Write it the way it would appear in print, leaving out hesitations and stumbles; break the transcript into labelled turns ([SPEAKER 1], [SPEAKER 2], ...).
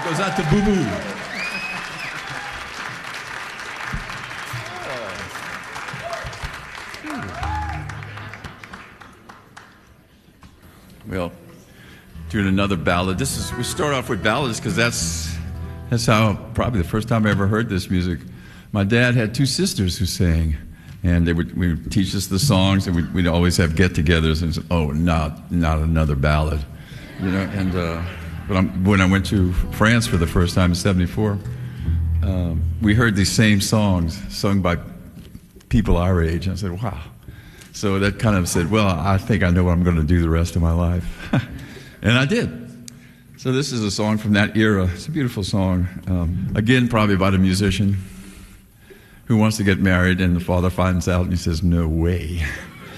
[SPEAKER 1] goes out to Boo Boo. Well, doing another ballad. We start off with ballads because that's how probably the first time I ever heard this music. My dad had two sisters who sang, and we would teach us the songs, and we'd always have get-togethers, and say, oh, not another ballad, you know. And but when I went to France for the first time in '74, we heard these same songs sung by people our age, and I said, wow. So that kind of said, well, I think I know what I'm going to do the rest of my life. And I did. So this is a song from that era. It's a beautiful song. Again, probably about a musician who wants to get married, and the father finds out, and he says, no way.